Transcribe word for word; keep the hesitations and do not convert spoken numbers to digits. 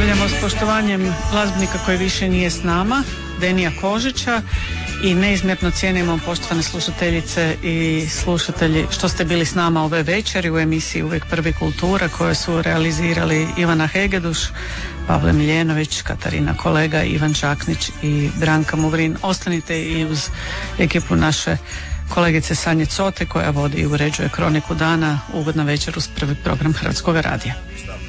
Pozdravljamo s poštovanjem glazbenika koji više nije s nama, Denija Kožića, i neizmjerno cijenimo, poštovane slušateljice i slušatelji, što ste bili s nama ove večeri u emisiji Uvijek prvi kultura, koje su realizirali Ivana Hegeduš, Pavle Miljenović, Katarina Kolega, Ivan Čaknić i Branka Muvrin. Ostanite i uz ekipu naše kolegice Sanje Cote, koja vodi i uređuje Kroniku dana. Ugodna večer uz prvi program Hrvatskog radija.